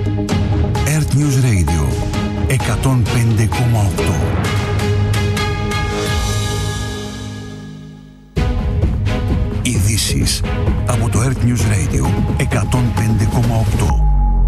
Earth News Radio 105,8. Ειδήσεις από το Earth News Radio 105,8.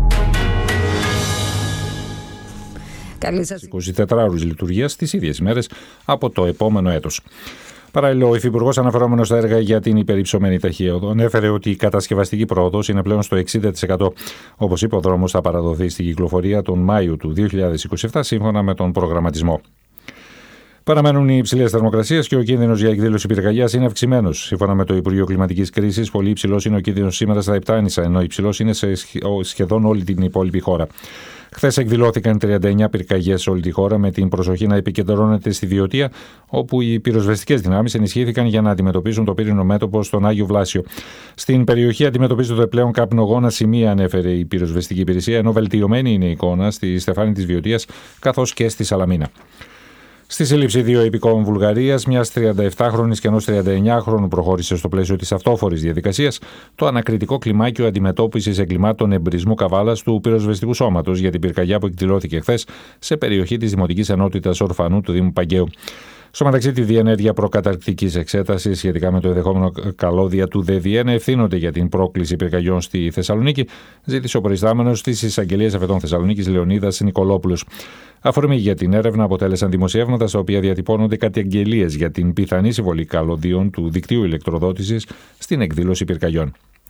Καλή σας 24 ώρες λειτουργίας στις ίδιες ημέρες από το επόμενο έτος. Παράλληλα, ο Υφυπουργός, αναφερόμενος στα έργα για την υπερυψωμένη ταχεία οδό, ανέφερε ότι η κατασκευαστική πρόοδος είναι πλέον στο 60%. Όπως είπε, ο δρόμος θα παραδοθεί στην κυκλοφορία τον Μάιο του 2027, σύμφωνα με τον προγραμματισμό. Παραμένουν οι υψηλές θερμοκρασίες και ο κίνδυνος για εκδήλωση πυρκαγιάς είναι αυξημένος. Σύμφωνα με το Υπουργείο Κλιματικής Κρίσης, πολύ υψηλός είναι ο κίνδυνος σήμερα στα Επτάνησα, ενώ υψηλός είναι σε σχεδόν όλη την υπόλοιπη χώρα. Χθες εκδηλώθηκαν 39 πυρκαγιές σε όλη τη χώρα, με την προσοχή να επικεντρώνεται στη Βιωτία, όπου οι πυροσβεστικές δυνάμεις ενισχύθηκαν για να αντιμετωπίσουν το πύρινο μέτωπο στον Άγιο Βλάσιο. Στην περιοχή αντιμετωπίζονται πλέον καπνογόνα σημεία, ανέφερε η πυροσβεστική υπηρεσία, ενώ βελτιωμένη είναι η εικόνα στη Στεφάνη της Βιωτίας καθώς και στη Σαλαμίνα. Στη σύλληψη δύο υπηκόων Βουλγαρίας, μιας 37χρονης και ενός 39χρονου, προχώρησε στο πλαίσιο της αυτόφορης διαδικασίας το ανακριτικό κλιμάκιο αντιμετώπισης εγκλημάτων εμπρισμού καβάλας του πυροσβεστικού σώματος για την πυρκαγιά που εκδηλώθηκε χθες σε περιοχή της Δημοτικής Ενότητας Ορφανού του Δήμου Παγκαίου. Στο μεταξύ, τη διενέργεια προκαταρκτικής εξέτασης σχετικά με το ενδεχόμενο καλώδια του ΔΔΕ ευθύνονται για την πρόκληση πυρκαγιών στη Θεσσαλονίκη, ζήτησε ο προϊστάμενος της Εισαγγελίας Εφετών Θεσσαλονίκης Λεωνίδας Νικολόπουλος. Αφορμή για την έρευνα αποτέλεσαν δημοσιεύματα στα οποία διατυπώνονται καταγγελίες για την πιθανή συμβολή καλωδίων του δικτύου ηλεκτροδότησης στην εκδήλωση πυρκαγιών.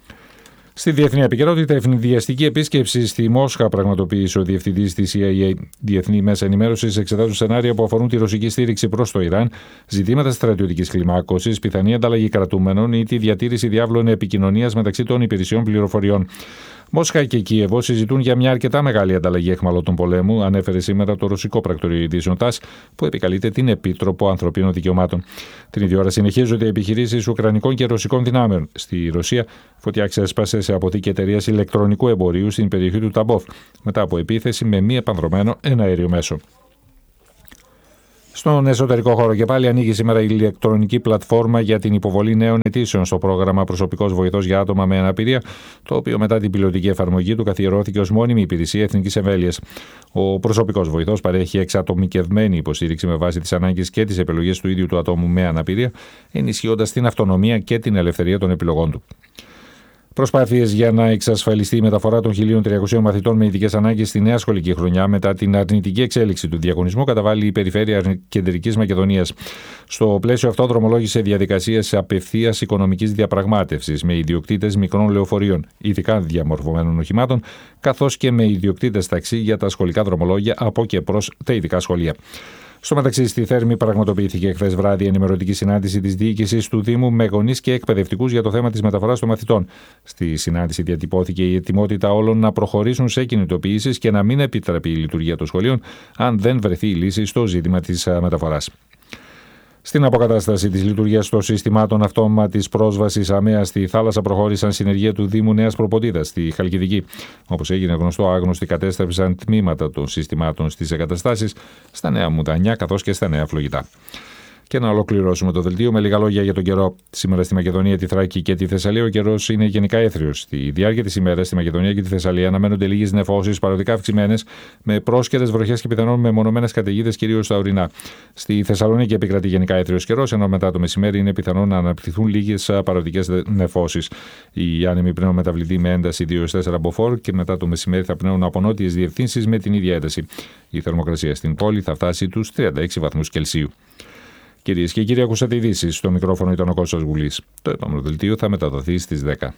Στη διεθνή επικαιρότητα, ευνηδιαστική επίσκεψη στη Μόσχα πραγματοποίησε ο διευθυντής της CIA. Διεθνή μέσα ενημέρωσης εξετάζουν σενάρια που αφορούν τη ρωσική στήριξη προς το Ιράν, ζητήματα στρατιωτικής κλιμάκωσης, πιθανή ανταλλαγή κρατούμενων ή τη διατήρηση διάβλων επικοινωνίας μεταξύ των υπηρεσιών πληροφοριών. Μόσχα και Κίεβο συζητούν για μια αρκετά μεγάλη ανταλλαγή αιχμαλώτων πολέμου, ανέφερε σήμερα το ρωσικό πρακτορείο ειδήσεων ΤΑΣ, που επικαλείται την Επίτροπο Ανθρωπίνων Δικαιωμάτων. Την ίδια ώρα συνεχίζονται οι επιχειρήσεις ουκρανικών και ρωσικών δυνάμεων. Στη Ρωσία, φωτιά ξέσπασε σε αποθήκη εταιρείας ηλεκτρονικού εμπορίου στην περιοχή του Ταμπόφ, μετά από επίθεση με μη επανδρωμένο εναέριο μέσο. Στον εσωτερικό χώρο και πάλι ανοίγει σήμερα η ηλεκτρονική πλατφόρμα για την υποβολή νέων αιτήσεων στο πρόγραμμα Προσωπικός Βοηθός για άτομα με αναπηρία, το οποίο μετά την πιλωτική εφαρμογή του καθιερώθηκε ως μόνιμη υπηρεσία εθνικής εμβέλειας. Ο Προσωπικός Βοηθός παρέχει εξατομικευμένη υποστήριξη με βάση τις ανάγκες και τις επιλογές του ίδιου του ατόμου με αναπηρία, ενισχύοντας την αυτονομία και την ελευθερία των επιλογών του. Προσπάθειες για να εξασφαλιστεί η μεταφορά των 1.300 μαθητών με ειδικές ανάγκες στη νέα σχολική χρονιά μετά την αρνητική εξέλιξη του διαγωνισμού καταβάλει η Περιφέρεια Κεντρικής Μακεδονίας. Στο πλαίσιο αυτό δρομολόγησε διαδικασίες απευθείας οικονομικής διαπραγμάτευσης με ιδιοκτήτες μικρών λεωφορείων, ειδικά διαμορφωμένων οχημάτων, καθώς και με ιδιοκτήτες ταξί για τα σχολικά δρομολόγια από και προς τα ειδικά σχολεία. Στο μεταξύ, στη Θέρμη πραγματοποιήθηκε χθες βράδυ ενημερωτική συνάντηση της διοίκησης του Δήμου με γονείς και εκπαιδευτικούς για το θέμα της μεταφοράς των μαθητών. Στη συνάντηση διατυπώθηκε η ετοιμότητα όλων να προχωρήσουν σε κινητοποιήσεις και να μην επιτραπεί η λειτουργία των σχολείων αν δεν βρεθεί η λύση στο ζήτημα της μεταφοράς. Στην αποκατάσταση της λειτουργίας των συστημάτων αυτόματης πρόσβασης ΑΜΕΑ στη θάλασσα προχώρησαν συνεργεία του Δήμου Νέας Προποτίδας στη Χαλκιδική. Όπως έγινε γνωστό, άγνωστοι κατέστρεψαν τμήματα των συστημάτων στις εγκαταστάσεις στα Νέα Μουτανιά καθώς και στα Νέα Φλογητά. Και να ολοκληρώσουμε το δελτίο με λίγα λόγια για τον καιρό. Σήμερα στη Μακεδονία, τη Θράκη και τη Θεσσαλία ο καιρός είναι γενικά έθριος. Στη διάρκεια της ημέρας στη Μακεδονία και τη Θεσσαλία αναμένονται λίγες νεφώσεις παροδικά αυξημένες, με πρόσκαιρες βροχές και πιθανόν μεμονωμένες καταιγίδες κυρίως στα ορεινά. Στη Θεσσαλονίκη επικρατεί γενικά έθριος καιρός, ενώ μετά το μεσημέρι είναι πιθανόν να αναπτυχθούν λίγες παροδικές νεφώσεις. Οι άνεμοι πνέουν μεταβλητοί με ένταση 2-4 μποφόρ και μετά το μεσημέρι θα πνέουν από νότιες διευθύνσεις με την ίδια ένταση. Η θερμοκρασία στην πόλη θα φτάσει τους 36 βαθμούς Κελσίου. Κυρίες και κύριοι, ακούσατε ειδήσεις. Στο μικρόφωνο ήταν ο Κώστας Γουλής. Το επόμενο δελτίο θα μεταδοθεί στις 10.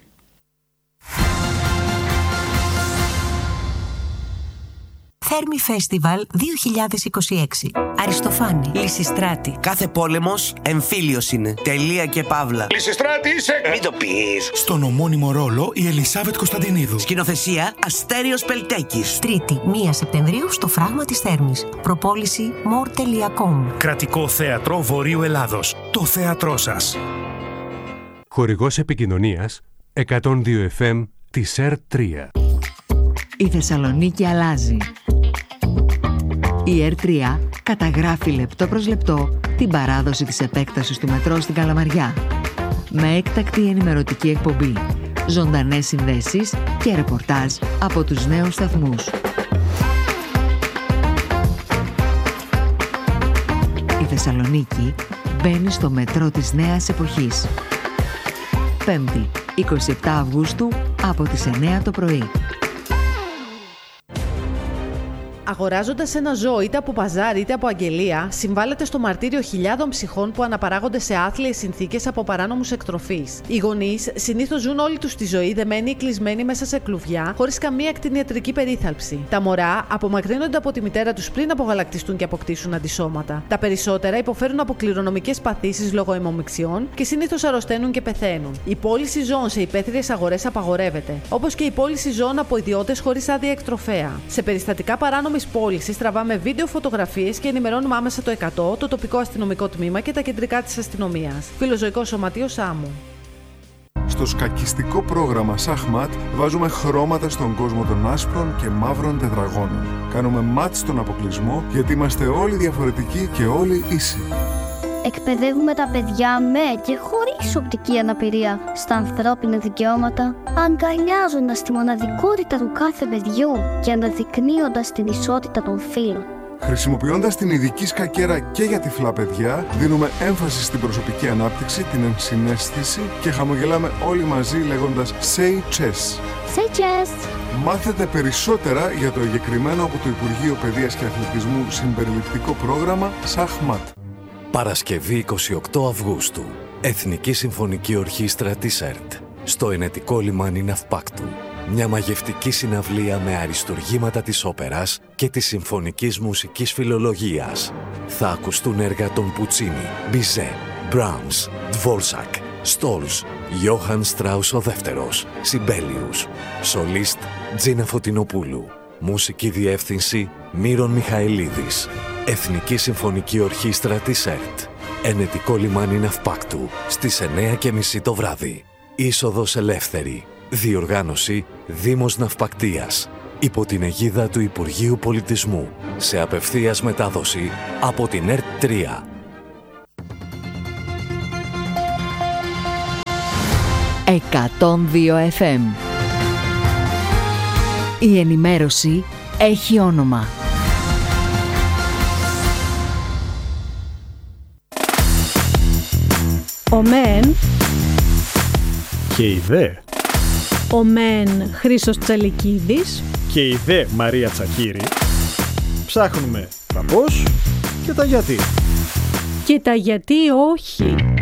Θέρμη Φέστιβαλ 2026. Αριστοφάνη. Λυσιστράτη. Κάθε πόλεμος εμφύλιος είναι. Τελεία και παύλα. Λυσιστράτη είσαι! Μην το πεις. Στον ομώνυμο ρόλο η Ελισάβετ Κωνσταντινίδου. Σκηνοθεσία Αστέριος Πελτέκης. Τρίτη, 1 Σεπτεμβρίου στο Φράγμα της Θέρμης. Προπόληση more.com. Κρατικό Θέατρο Βορείου Ελλάδος. Το θέατρό σας. Χορηγός επικοινωνίας 102 FM της ΕΡΤ3. Η Θεσσαλονίκη αλλάζει. Η ΕΡΤ3 καταγράφει λεπτό προς λεπτό την παράδοση της επέκτασης του μετρό στην Καλαμαριά. Με έκτακτη ενημερωτική εκπομπή ζωντανές συνδέσεις και ρεπορτάζ από τους νέους σταθμούς. Η Θεσσαλονίκη μπαίνει στο μετρό της νέας εποχής. 5η, 27 Αυγούστου από τις 9 το πρωί. Αγοράζοντας ένα ζώο είτε από παζάρι είτε από αγγελία, συμβάλλεται στο μαρτύριο χιλιάδων ψυχών που αναπαράγονται σε άθλιες συνθήκες από παράνομους εκτροφείς. Οι γονείς συνήθως ζουν όλη τους τη ζωή δεμένοι ή κλεισμένοι μέσα σε κλουβιά, χωρίς καμία κτηνιατρική περίθαλψη. Τα μωρά απομακρύνονται από τη μητέρα τους πριν απογαλακτιστούν και αποκτήσουν αντισώματα. Τα περισσότερα υποφέρουν από κληρονομικές παθήσεις λόγω αιμομιξιών και συνήθως αρρωσταίνουν και πεθαίνουν. Η πώληση ζώων σε υπαίθριες αγορές απαγορεύεται, όπως και η πώληση ζώων από ιδιώτες χωρίς άδεια εκτροφέα. Σε περιστατικά παράνομης πώλησης τραβάμε βίντεο, φωτογραφίες και ενημερώνουμε άμεσα το 100, το τοπικό αστυνομικό τμήμα και τα κεντρικά της αστυνομίας. Φιλοζωικό Σωματείο Σάμου. Στο σκακιστικό πρόγραμμα Σαχμάτ βάζουμε χρώματα στον κόσμο των άσπρων και μαύρων τετραγώνων. Κάνουμε μάτς στον αποκλεισμό γιατί είμαστε όλοι διαφορετικοί και όλοι ίσοι. Εκπαιδεύουμε τα παιδιά με και χωρίς οπτική αναπηρία στα ανθρώπινα δικαιώματα, αγκαλιάζοντας τη μοναδικότητα του κάθε παιδιού και αναδεικνύοντας την ισότητα των φύλων. Χρησιμοποιώντας την ειδική σκακέρα και για τυφλά παιδιά, δίνουμε έμφαση στην προσωπική ανάπτυξη, την ενσυναίσθηση και χαμογελάμε όλοι μαζί λέγοντας «Say chess». Say chess! Μάθετε περισσότερα για το εγκεκριμένο από το Υπουργείο Παιδείας και Αθλητισμού συμπεριληπτικό πρόγραμμα Σαχμάτ. Παρασκευή 28 Αυγούστου. Εθνική Συμφωνική Ορχήστρα της ΕΡΤ. Στο ενετικό λιμάνι Ναυπάκτου. Μια μαγευτική συναυλία με αριστουργήματα της όπερας και της συμφωνικής μουσικής φιλολογίας. Θα ακουστούν έργα των Πουτσίνι, Μπιζέ, Μπράμς, Ντβόρσακ, Στόλς, Γιώχαν Στράους ο Δεύτερος, Σιμπέλιους. Σολίστ Τζίνα Φωτεινοπούλου. Μουσική διεύθυνση Μύρον Μιχαηλίδης. Εθνική Συμφωνική Ορχήστρα της ΕΡΤ. Ενετικό λιμάνι Ναυπάκτου στις 9:30 το βράδυ. Είσοδος ελεύθερη. Διοργάνωση Δήμος Ναυπακτίας. Υπό την αιγίδα του Υπουργείου Πολιτισμού. Σε απευθείας μετάδοση από την ΕΡΤ 3. «102 FM». Η ενημέρωση έχει όνομα. Ο μεν και η δε. Ο μεν Χρήστος Τσαλικίδης και η δε Μαρία Τσακύρη. Ψάχνουμε τα πώς και τα γιατί. Και τα γιατί όχι.